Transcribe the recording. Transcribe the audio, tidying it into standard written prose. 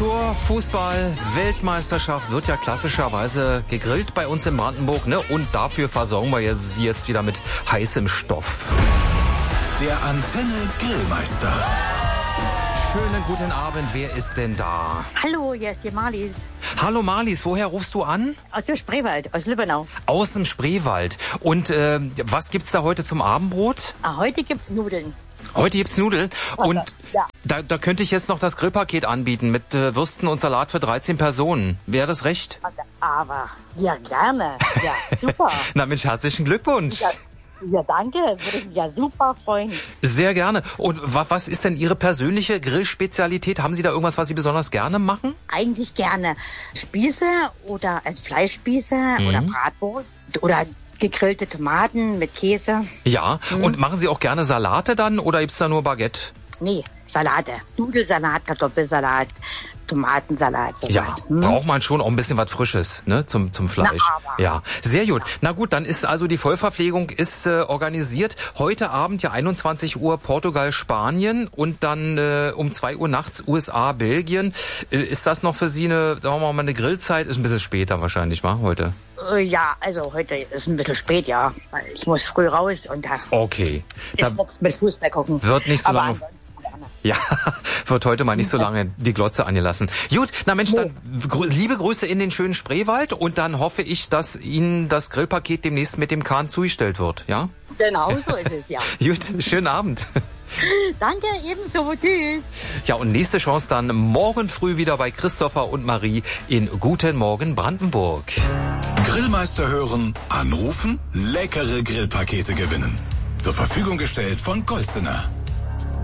Zur Fußball-Weltmeisterschaft wird ja klassischerweise gegrillt bei uns in Brandenburg, ne? Und dafür versorgen wir Sie jetzt wieder mit heißem Stoff. Der Antenne Grillmeister. Schönen guten Abend, wer ist denn da? Hallo, hier ist die Marlies. Hallo Marlies, woher rufst du an? Aus dem Spreewald, aus Lübbenau. Aus dem Spreewald. Und was gibt's da heute zum Abendbrot? Heute gibt's Nudeln. Heute gibt's Nudeln und ja. da könnte ich jetzt noch das Grillpaket anbieten mit Würsten und Salat für 13 Personen. Wäre das recht? Aber, ja gerne. Ja, super. Na Mensch, herzlichen Glückwunsch. Ja, danke. Würde ich mich ja super freuen. Sehr gerne. Und was ist denn Ihre persönliche Grillspezialität? Haben Sie da irgendwas, was Sie besonders gerne machen? Eigentlich gerne Spieße oder Fleischspieße oder Bratwurst oder gegrillte Tomaten mit Käse. Ja, und machen Sie auch gerne Salate dann oder gibt's da nur Baguette? Nee, Salate. Nudelsalat, Kartoffelsalat, Tomatensalat, sowas. Ja, braucht man schon auch ein bisschen was Frisches, ne, zum Fleisch. Na, aber. Ja, sehr gut. Na gut, dann ist also die Vollverpflegung ist organisiert. Heute Abend ja 21 Uhr Portugal, Spanien und dann um 2 Uhr nachts USA, Belgien. Ist das noch für Sie eine, sagen wir mal, eine Grillzeit? Ist ein bisschen später wahrscheinlich, wa, heute? Ja, also heute ist ein bisschen spät, ja. Weil ich muss früh raus und da Okay. ist nichts mit Fußball gucken. Wird nicht so aber lange. ansonsten gerne. Ja, wird heute mal nicht so lange die Glotze angelassen. Gut, na Mensch, dann liebe Grüße in den schönen Spreewald und dann hoffe ich, dass Ihnen das Grillpaket demnächst mit dem Kahn zugestellt wird, ja? Genau, so ist es, ja. Gut, schönen Abend. Danke, ebenso. Tschüss. Ja, und nächste Chance dann morgen früh wieder bei Christopher und Marie in Guten Morgen Brandenburg. Grillmeister hören, anrufen, leckere Grillpakete gewinnen. Zur Verfügung gestellt von Golstener.